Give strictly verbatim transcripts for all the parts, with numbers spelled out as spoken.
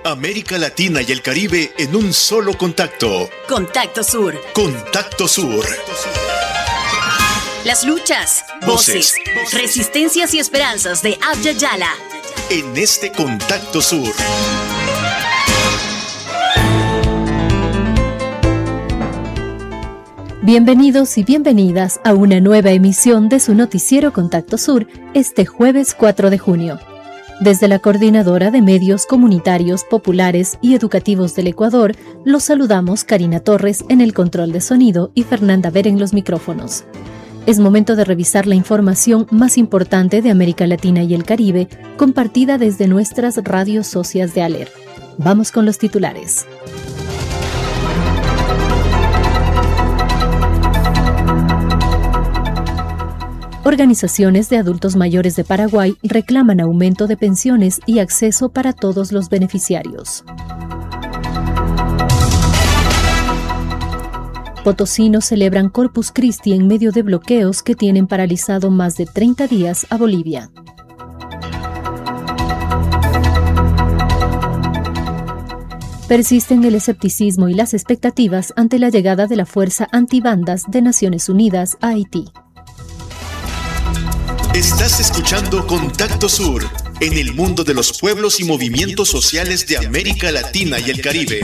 América Latina y el Caribe en un solo contacto. Contacto Sur. Contacto Sur. Las luchas, voces, voces, resistencias y esperanzas de Abya Yala. En este Contacto Sur. Bienvenidos y bienvenidas a una nueva emisión de su noticiero Contacto Sur este jueves cuatro de junio. Desde la Coordinadora de Medios Comunitarios, Populares y Educativos del Ecuador, los saludamos Karina Torres en el control de sonido y Fernanda Ver en los micrófonos. Es momento de revisar la información más importante de América Latina y el Caribe, compartida desde nuestras radios socias de ALER. Vamos con los titulares. Organizaciones de adultos mayores de Paraguay reclaman aumento de pensiones y acceso para todos los beneficiarios. Potosinos celebran Corpus Christi en medio de bloqueos que tienen paralizado más de treinta días a Bolivia. Persisten el escepticismo y las expectativas ante la llegada de la Fuerza Antibandas de Naciones Unidas a Haití. Estás escuchando Contacto Sur, en el mundo de los pueblos y movimientos sociales de América Latina y el Caribe.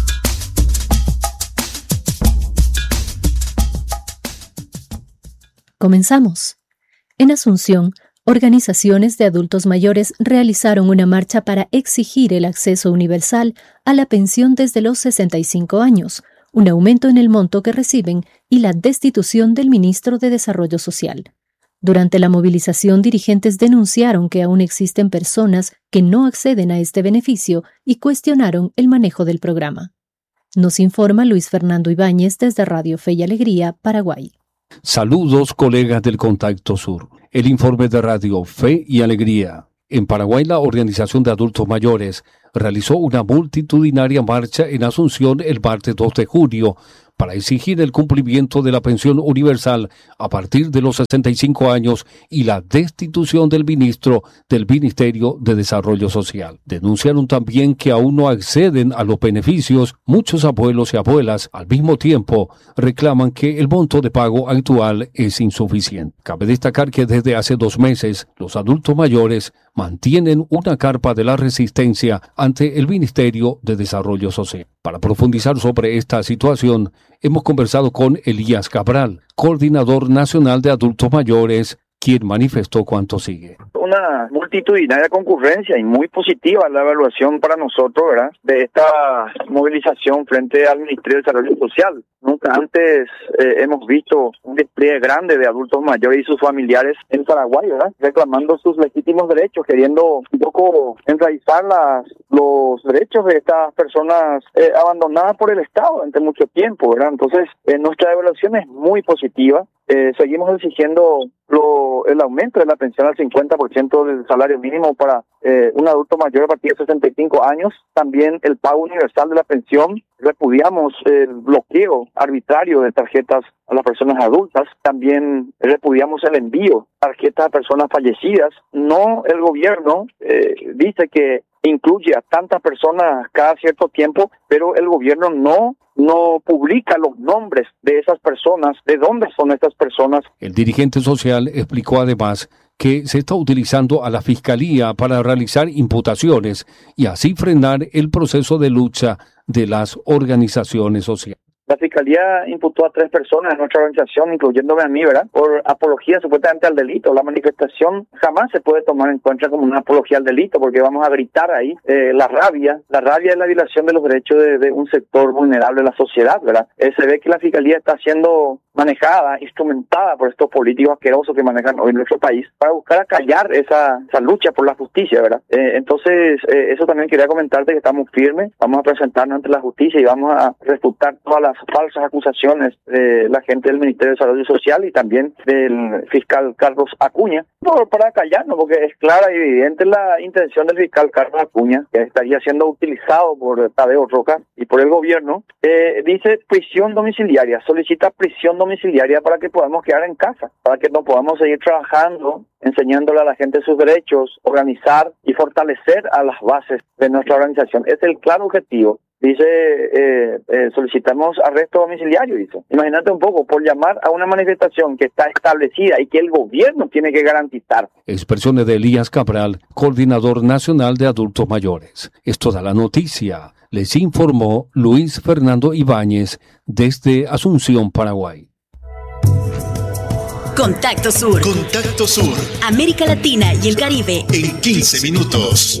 Comenzamos. En Asunción, organizaciones de adultos mayores realizaron una marcha para exigir el acceso universal a la pensión desde los sesenta y cinco años, un aumento en el monto que reciben y la destitución del ministro de Desarrollo Social. Durante la movilización, dirigentes denunciaron que aún existen personas que no acceden a este beneficio y cuestionaron el manejo del programa. Nos informa Luis Fernando Ibáñez desde Radio Fe y Alegría, Paraguay. Saludos, colegas del Contacto Sur. El informe de Radio Fe y Alegría. En Paraguay, la Organización de Adultos Mayores realizó una multitudinaria marcha en Asunción el martes dos de junio para exigir el cumplimiento de la pensión universal a partir de los sesenta y cinco años y la destitución del ministro del Ministerio de Desarrollo Social. Denunciaron también que aún no acceden a los beneficios muchos abuelos y abuelas. Al mismo tiempo, reclaman que el monto de pago actual es insuficiente. Cabe destacar que desde hace dos meses, los adultos mayores mantienen una carpa de la resistencia ante el Ministerio de Desarrollo Social. Para profundizar sobre esta situación, hemos conversado con Elías Cabral, coordinador nacional de adultos mayores, quien manifestó cuanto sigue. Una multitudinaria concurrencia y muy positiva la evaluación para nosotros, ¿verdad?, de esta movilización frente al Ministerio de Desarrollo Social. Nunca antes eh, hemos visto un despliegue grande de adultos mayores y sus familiares en Paraguay, ¿verdad?, reclamando sus legítimos derechos, queriendo un poco enraizar las, los derechos de estas personas eh, abandonadas por el Estado durante mucho tiempo, ¿verdad? Entonces, eh, nuestra evaluación es muy positiva. Eh, seguimos exigiendo lo, el aumento de la pensión al cincuenta por ciento del salario mínimo para eh, un adulto mayor a partir de sesenta y cinco años. También el pago universal de la pensión. Repudiamos el bloqueo arbitrario de tarjetas a las personas adultas. También repudiamos el envío de tarjetas a personas fallecidas. No, el gobierno eh, dice que incluye a tantas personas cada cierto tiempo, pero el gobierno no no publica los nombres de esas personas, de dónde son estas personas. El dirigente social explicó además que se está utilizando a la Fiscalía para realizar imputaciones y así frenar el proceso de lucha de las organizaciones sociales. La Fiscalía imputó a tres personas en nuestra organización, incluyéndome a mí, ¿verdad?, por apología supuestamente al delito. La manifestación jamás se puede tomar en cuenta como una apología al delito, porque vamos a gritar ahí eh, la rabia. La rabia es la violación de los derechos de, de un sector vulnerable de la sociedad, ¿verdad? Eh, se ve que la Fiscalía está siendo manejada, instrumentada por estos políticos asquerosos que manejan hoy en nuestro país para buscar acallar esa, esa lucha por la justicia, ¿verdad? Eh, entonces, eh, eso también quería comentarte, que estamos firmes, vamos a presentarnos ante la justicia y vamos a refutar todas las falsas acusaciones de la gente del Ministerio de Desarrollo Social y también del fiscal Carlos Acuña, por, para callarnos, porque es clara y evidente la intención del fiscal Carlos Acuña, que estaría siendo utilizado por Tadeo Roca y por el gobierno. Eh, dice prisión domiciliaria, solicita prisión domiciliaria para que podamos quedar en casa, para que no podamos seguir trabajando, enseñándole a la gente sus derechos, organizar y fortalecer a las bases de nuestra organización. Es el claro objetivo. Dice, eh, eh, solicitamos arresto domiciliario, dice. Imagínate un poco, por llamar a una manifestación que está establecida y que el gobierno tiene que garantizar. Expresiones de Elías Cabral, coordinador nacional de adultos mayores. Es toda la noticia. Les informó Luis Fernando Ibáñez desde Asunción, Paraguay. Contacto Sur. Contacto Sur. América Latina y el Caribe. En quince minutos.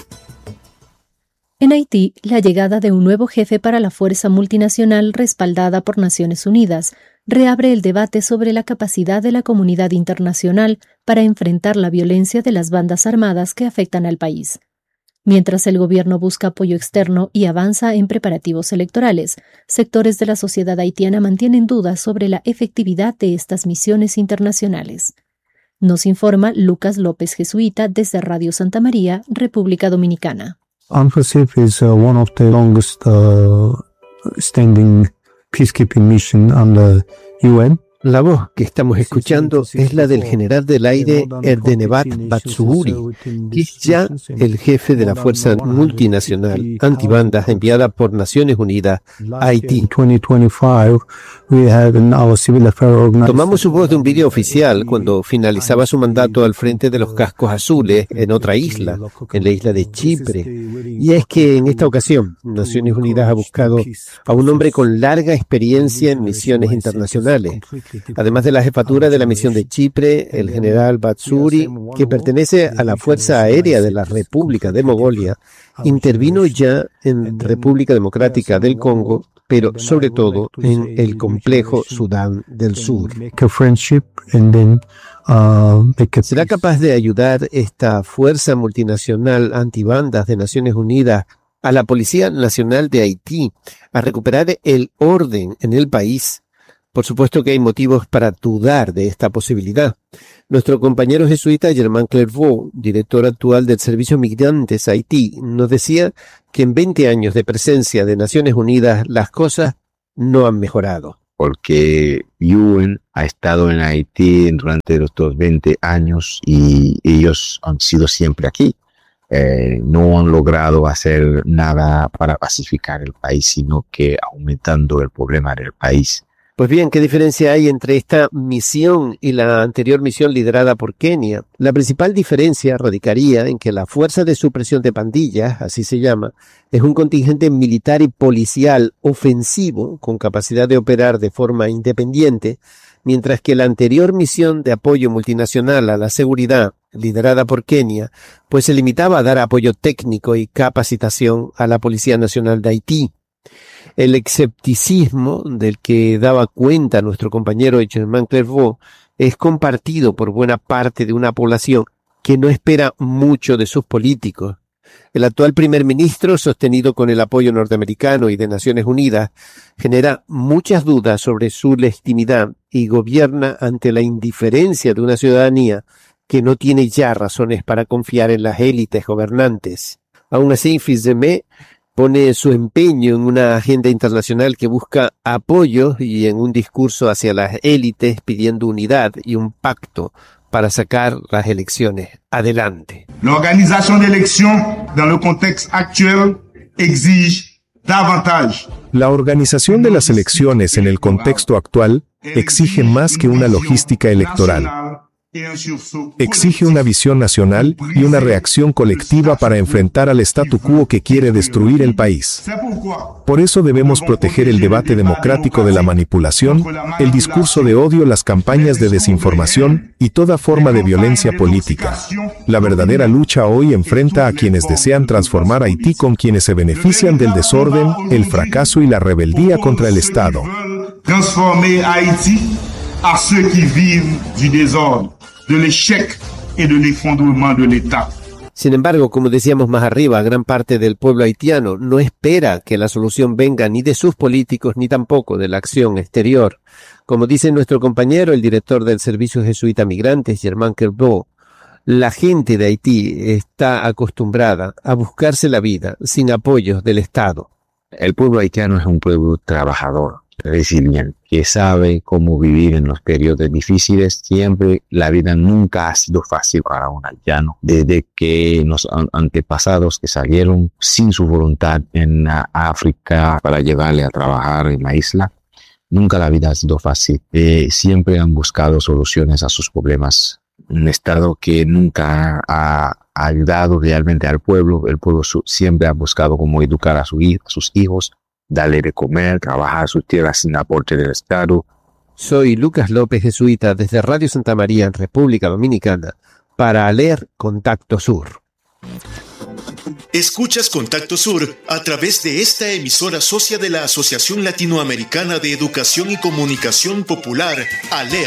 En Haití, la llegada de un nuevo jefe para la fuerza multinacional respaldada por Naciones Unidas reabre el debate sobre la capacidad de la comunidad internacional para enfrentar la violencia de las bandas armadas que afectan al país. Mientras el gobierno busca apoyo externo y avanza en preparativos electorales, sectores de la sociedad haitiana mantienen dudas sobre la efectividad de estas misiones internacionales. Nos informa Lucas López Jesuita desde Radio Santa María, República Dominicana. UNFORCIF is uh, one of the longest uh, standing peacekeeping mission under U N. La voz que estamos escuchando es la del general del aire Erdenebat Batsuguri, que es ya el jefe de la fuerza multinacional antibandas enviada por Naciones Unidas a Haití. Tomamos su voz de un vídeo oficial cuando finalizaba su mandato al frente de los cascos azules en otra isla, en la isla de Chipre. Y es que en esta ocasión Naciones Unidas ha buscado a un hombre con larga experiencia en misiones internacionales. Además de la jefatura de la misión de Chipre, el general Batsuguri, que pertenece a la Fuerza Aérea de la República de Mongolia, intervino ya en República Democrática del Congo, pero sobre todo en el complejo Sudán del Sur. ¿Será capaz de ayudar esta fuerza multinacional antibandas de Naciones Unidas a la Policía Nacional de Haití a recuperar el orden en el país? Por supuesto que hay motivos para dudar de esta posibilidad. Nuestro compañero jesuita Germán Clervaux, director actual del Servicio Migrantes Haití, nos decía que en veinte años de presencia de Naciones Unidas las cosas no han mejorado. Porque U N ha estado en Haití durante estos veinte años y ellos han sido siempre aquí. Eh, no han logrado hacer nada para pacificar el país, sino que aumentando el problema del país. Pues bien, ¿qué diferencia hay entre esta misión y la anterior misión liderada por Kenia? La principal diferencia radicaría en que la Fuerza de Supresión de Pandillas, así se llama, es un contingente militar y policial ofensivo con capacidad de operar de forma independiente, mientras que la anterior misión de apoyo multinacional a la seguridad, liderada por Kenia, pues se limitaba a dar apoyo técnico y capacitación a la Policía Nacional de Haití. El escepticismo del que daba cuenta nuestro compañero Germán Clervaux es compartido por buena parte de una población que no espera mucho de sus políticos. El actual primer ministro, sostenido con el apoyo norteamericano y de Naciones Unidas, genera muchas dudas sobre su legitimidad y gobierna ante la indiferencia de una ciudadanía que no tiene ya razones para confiar en las élites gobernantes. Aún así, Fils-Aimé pone su empeño en una agenda internacional que busca apoyo y en un discurso hacia las élites pidiendo unidad y un pacto para sacar las elecciones adelante. La organización de elecciones en el contexto actual exige davantage. La organización de las elecciones en el contexto actual exige más que una logística electoral. Exige una visión nacional y una reacción colectiva para enfrentar al statu quo que quiere destruir el país. Por eso debemos proteger el debate democrático de la manipulación, el discurso de odio, las campañas de desinformación y toda forma de violencia política. La verdadera lucha hoy enfrenta a quienes desean transformar Haití con quienes se benefician del desorden, el fracaso y la rebeldía contra el Estado. Transformer Haïti a ceux qui vivent du désordre, de l'échec et de l'effondrement de l'État. Sin embargo, como decíamos más arriba, gran parte del pueblo haitiano no espera que la solución venga ni de sus políticos ni tampoco de la acción exterior. Como dice nuestro compañero, el director del Servicio Jesuita Migrantes, Germán Kerbeau, la gente de Haití está acostumbrada a buscarse la vida sin apoyos del Estado. El pueblo haitiano es un pueblo trabajador, resiliente, que sabe cómo vivir en los periodos difíciles. Siempre la vida nunca ha sido fácil para un haitiano. Desde que los antepasados que salieron sin su voluntad en África para llevarle a trabajar en la isla, nunca la vida ha sido fácil. Eh, siempre han buscado soluciones a sus problemas. Un Estado que nunca ha ayudado realmente al pueblo. El pueblo su, siempre ha buscado cómo educar a, su, a sus hijos, darle de comer, trabajar sus tierras sin aporte del Estado. Soy Lucas López, jesuita, desde Radio Santa María en República Dominicana, para leer Contacto Sur. Escuchas Contacto Sur a través de esta emisora socia de la Asociación Latinoamericana de Educación y Comunicación Popular, ALER.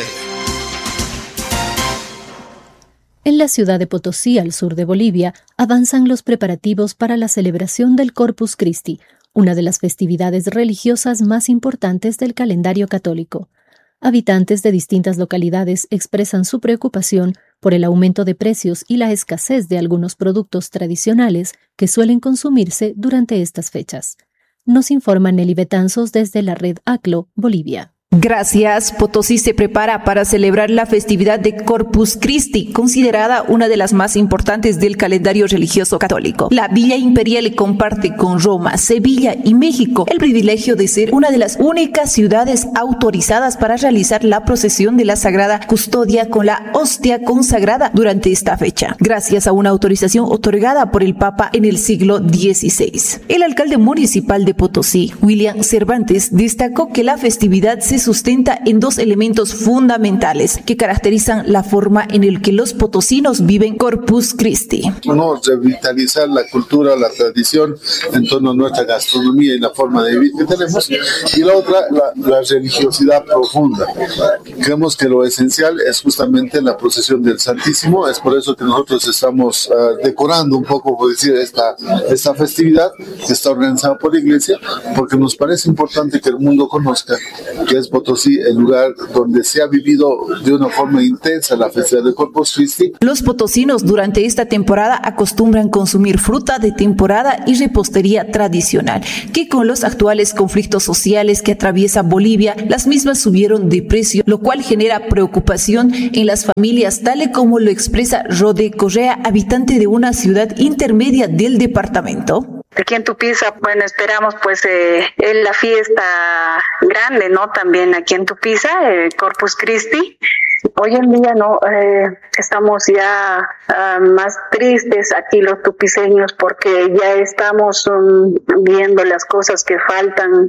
En la ciudad de Potosí, al sur de Bolivia, avanzan los preparativos para la celebración del Corpus Christi, una de las festividades religiosas más importantes del calendario católico. Habitantes de distintas localidades expresan su preocupación por el aumento de precios y la escasez de algunos productos tradicionales que suelen consumirse durante estas fechas. Nos informa Nelly Betanzos desde la red ACLO, Bolivia. Gracias. Potosí se prepara para celebrar la festividad de Corpus Christi, considerada una de las más importantes del calendario religioso católico. La Villa Imperial comparte con Roma, Sevilla y México el privilegio de ser una de las únicas ciudades autorizadas para realizar la procesión de la Sagrada Custodia con la hostia consagrada durante esta fecha, gracias a una autorización otorgada por el Papa en el siglo dieciséis. El alcalde municipal de Potosí, William Cervantes, destacó que la festividad se sustenta en dos elementos fundamentales que caracterizan la forma en la que los potosinos viven Corpus Christi. Uno, revitalizar la cultura, la tradición en torno a nuestra gastronomía y la forma de vivir que tenemos, y la otra, la, la religiosidad profunda. Creemos que lo esencial es justamente la procesión del Santísimo. Es por eso que nosotros estamos uh, decorando un poco, por decir, esta, esta festividad que está organizada por la Iglesia, porque nos parece importante que el mundo conozca que es Potosí el lugar donde se ha vivido de una forma intensa la festividad de Corpus Christi. Los potosinos durante esta temporada acostumbran consumir fruta de temporada y repostería tradicional, que con los actuales conflictos sociales que atraviesa Bolivia, las mismas subieron de precio, lo cual genera preocupación en las familias, tal y como lo expresa Rode Correa, habitante de una ciudad intermedia del departamento. Aquí en Tupiza, bueno, esperamos pues eh, la fiesta grande, ¿no? También aquí en Tupiza, el Corpus Christi. Hoy en día no eh, estamos ya uh, más tristes aquí los tupiceños porque ya estamos um, viendo las cosas que faltan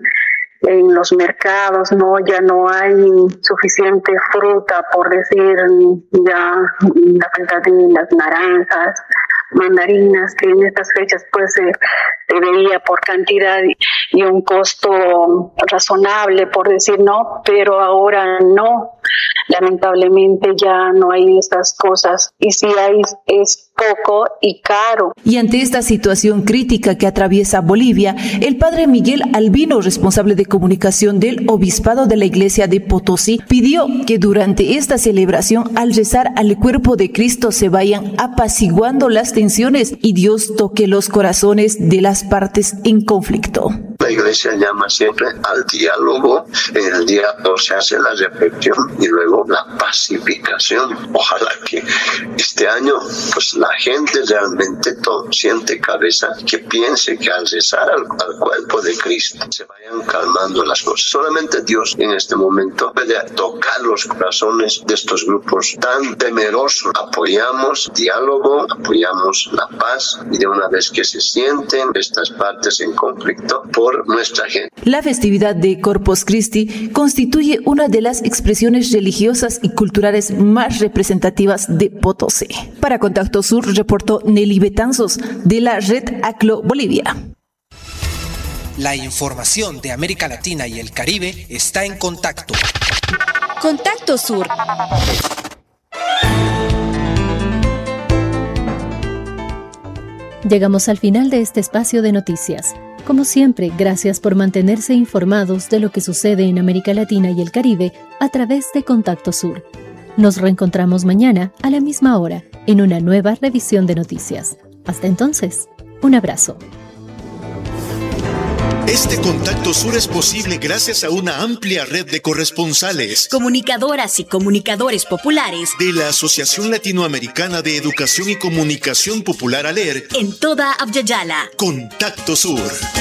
en los mercados, no, ya no hay suficiente fruta, por decir, ya la falta de las naranjas, mandarinas, que en estas fechas pues se, se veía por cantidad y un costo razonable, por decir, no, pero ahora no, lamentablemente ya no hay estas cosas, y si hay es poco y caro. Y ante esta situación crítica que atraviesa Bolivia, el padre Miguel Albino, responsable de comunicación del Obispado de la Iglesia de Potosí, pidió que durante esta celebración, al rezar al cuerpo de Cristo, se vayan apaciguando las tensiones y Dios toque los corazones de las partes en conflicto. La Iglesia llama siempre al diálogo. En el diálogo se hace la reflexión y luego la pacificación. Ojalá que este año pues la gente realmente todo, siente cabeza, que piense que al rezar al, al cuerpo de Cristo se vayan calmando las cosas. Solamente Dios en este momento puede tocar los corazones de estos grupos tan temerosos. Apoyamos diálogo, apoyamos la paz, y de una vez que se sienten estas partes en conflicto por nuestra gente. La festividad de Corpus Christi constituye una de las expresiones religiosas y culturales más representativas de Potosí. Para Contacto Sur, reportó Nelly Betanzos de la red ACLO Bolivia. La información de América Latina y el Caribe está en Contacto. Contacto Sur. Llegamos al final de este espacio de noticias. Como siempre, gracias por mantenerse informados de lo que sucede en América Latina y el Caribe a través de Contacto Sur. Nos reencontramos mañana a la misma hora en una nueva revisión de noticias. Hasta entonces, un abrazo. Este Contacto Sur es posible gracias a una amplia red de corresponsales, comunicadoras y comunicadores populares de la Asociación Latinoamericana de Educación y Comunicación Popular ALER en toda Abya-Yala. Contacto Sur.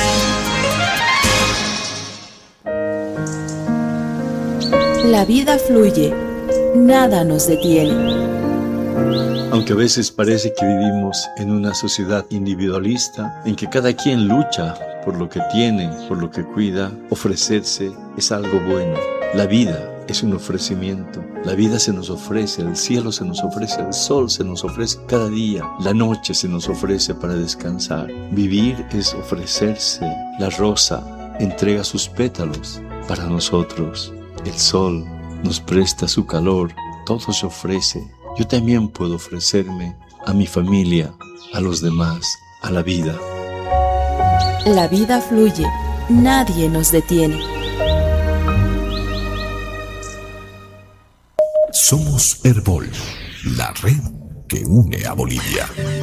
La vida fluye, nada nos detiene. Aunque a veces parece que vivimos en una sociedad individualista, en que cada quien lucha por lo que tiene, por lo que cuida, ofrecerse es algo bueno. La vida es un ofrecimiento. La vida se nos ofrece, el cielo se nos ofrece, el sol se nos ofrece cada día. La noche se nos ofrece para descansar. Vivir es ofrecerse. La rosa entrega sus pétalos para nosotros. El sol nos presta su calor. Todo se ofrece. Yo también puedo ofrecerme a mi familia, a los demás, a la vida. La vida fluye, nadie nos detiene. Somos Herbol, la red que une a Bolivia.